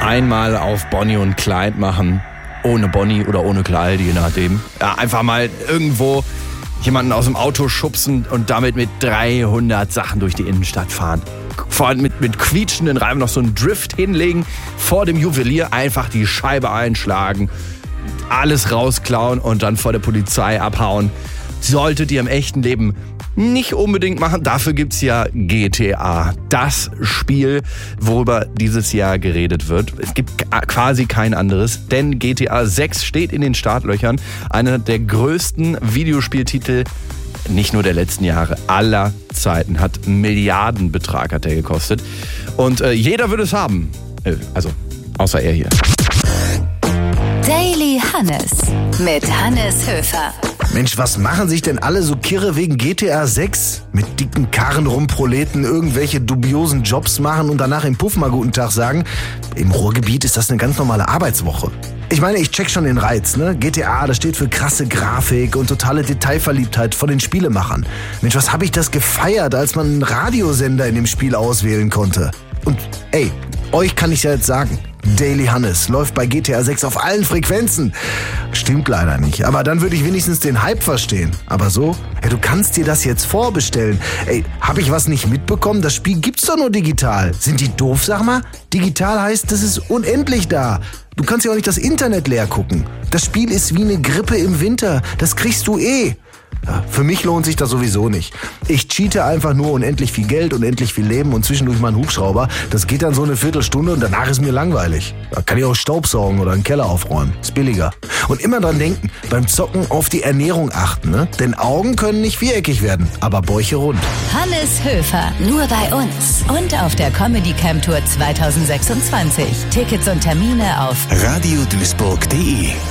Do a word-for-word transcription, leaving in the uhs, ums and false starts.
einmal auf Bonnie und Clyde machen. Ohne Bonnie oder ohne Clyde, je nachdem. Ja, einfach mal irgendwo jemanden aus dem Auto schubsen und damit mit dreihundert Sachen durch die Innenstadt fahren. Vor allem mit, mit quietschenden Reifen noch so einen Drift hinlegen, vor dem Juwelier einfach die Scheibe einschlagen, alles rausklauen und dann vor der Polizei abhauen. Solltet ihr im echten Leben nicht unbedingt machen. Dafür gibt's ja G T A. Das Spiel, worüber dieses Jahr geredet wird. Es gibt quasi kein anderes, denn G T A sechs steht in den Startlöchern. Einer der größten Videospieltitel, nicht nur der letzten Jahre, aller Zeiten. Hat einen Milliardenbetrag hat der gekostet. Und äh, jeder würde es haben. Äh, also, außer er hier. Daily Hannes mit Hannes Höfer. Mensch, was machen sich denn alle so kirre wegen G T A sechs? Mit dicken Karren rumproleten, irgendwelche dubiosen Jobs machen und danach im Puff mal guten Tag sagen? Im Ruhrgebiet ist das eine ganz normale Arbeitswoche. Ich meine, ich check schon den Reiz, ne? G T A, das steht für krasse Grafik und totale Detailverliebtheit von den Spielemachern. Mensch, was hab ich das gefeiert, als man einen Radiosender in dem Spiel auswählen konnte. Und ey, euch kann ich ja jetzt sagen, Daily Hannes läuft bei G T A sechs auf allen Frequenzen. Stimmt leider nicht, aber dann würde ich wenigstens den Hype verstehen. Aber so, ja, du kannst dir das jetzt vorbestellen. Ey, hab ich was nicht mitbekommen? Das Spiel gibt's doch nur digital. Sind die doof, sag mal? Digital heißt, das ist unendlich da. Du kannst ja auch nicht das Internet leer gucken. Das Spiel ist wie eine Grippe im Winter. Das kriegst du eh. Ja, für mich lohnt sich das sowieso nicht. Ich cheate einfach nur unendlich viel Geld, unendlich viel Leben und zwischendurch mal einen Hubschrauber. Das geht dann so eine Viertelstunde und danach ist mir langweilig. Da kann ich auch Staubsaugen oder einen Keller aufräumen. Ist billiger. Und immer dran denken, beim Zocken auf die Ernährung achten, ne? Denn Augen können nicht viereckig werden, aber Bäuche rund. Hannes Höfer, nur bei uns und auf der Comedy Camp Tour zwanzig sechsundzwanzig. Tickets und Termine auf radio duisburg punkt de.